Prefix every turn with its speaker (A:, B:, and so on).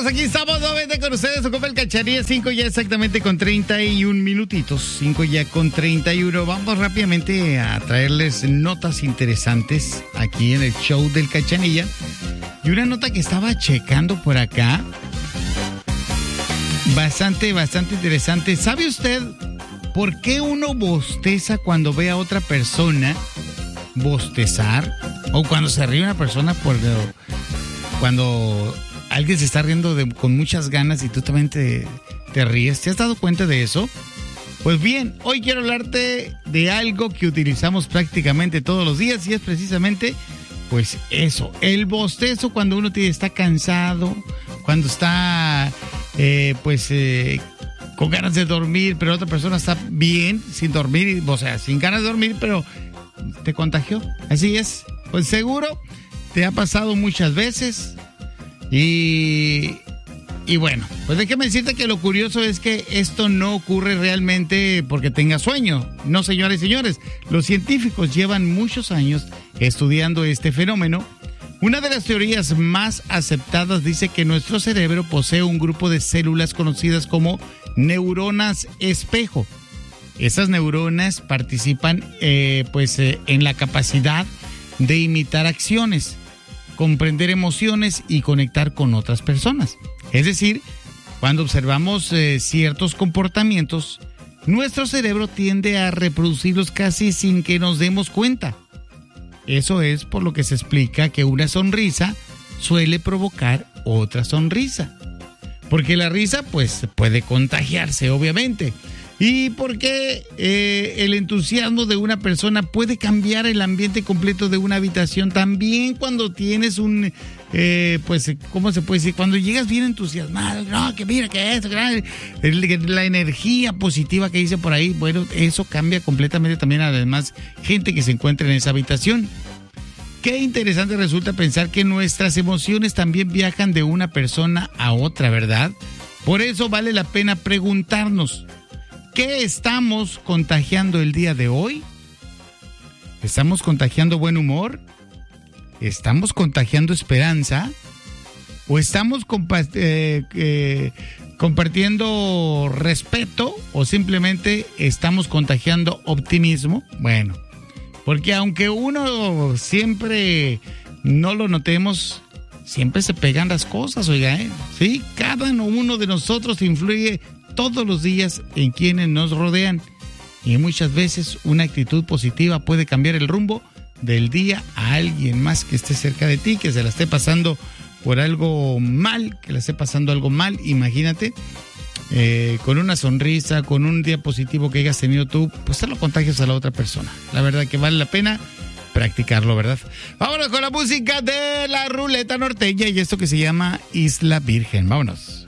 A: amigos, aquí estamos nuevamente con ustedes. Ocupa el Cachanilla 5 ya exactamente con 31 minutitos. 5 ya con 31. Vamos rápidamente a traerles notas interesantes aquí en el show del Cachanilla. Y una nota que estaba checando por acá. Bastante interesante. ¿Sabe usted por qué uno bosteza cuando ve a otra persona bostezar? O cuando se ríe una persona cuando alguien se está riendo con muchas ganas y tú también te ríes. ¿Te has dado cuenta de eso? Pues bien, hoy quiero hablarte de algo que utilizamos prácticamente todos los días y es precisamente, pues eso, el bostezo cuando uno está cansado, cuando está, con ganas de dormir, pero otra persona está bien, sin dormir, o sea, sin ganas de dormir, pero te contagió. Así es. Pues seguro te ha pasado muchas veces. Y bueno, pues déjame decirte que lo curioso es que esto no ocurre realmente porque tengas sueño. No, señores y señores, los científicos llevan muchos años estudiando este fenómeno. Una de las teorías más aceptadas dice que nuestro cerebro posee un grupo de células conocidas como neuronas espejo. Esas neuronas participan en la capacidad de imitar acciones, comprender emociones y conectar con otras personas. Es decir, cuando observamos ciertos comportamientos, nuestro cerebro tiende a reproducirlos casi sin que nos demos cuenta. Eso es por lo que se explica que una sonrisa suele provocar otra sonrisa. Porque la risa, pues, puede contagiarse, obviamente. Y porque el entusiasmo de una persona puede cambiar el ambiente completo de una habitación. También cuando tienes ¿cómo se puede decir? Cuando llegas bien entusiasmado, no, que mira, que eso, la energía positiva que dice por ahí, bueno, eso cambia completamente también a la demás gente que se encuentra en esa habitación. Qué interesante resulta pensar que nuestras emociones también viajan de una persona a otra, ¿verdad? Por eso vale la pena preguntarnos, ¿qué estamos contagiando el día de hoy? ¿Estamos contagiando buen humor? ¿Estamos contagiando esperanza? ¿O estamos compartiendo respeto? ¿O simplemente estamos contagiando optimismo? Bueno, porque aunque uno siempre no lo notemos, siempre se pegan las cosas, oiga, ¿eh? Sí, cada uno de nosotros influye todos los días en quienes nos rodean y muchas veces una actitud positiva puede cambiar el rumbo del día a alguien más que esté cerca de ti, que se la esté pasando por algo mal, que la esté pasando algo mal. Imagínate, con una sonrisa, con un día positivo que hayas tenido tú, pues te lo contagias a la otra persona. La verdad que vale la pena practicarlo, ¿verdad? Vámonos con la música de la ruleta norteña y esto que se llama Isla Virgen. Vámonos.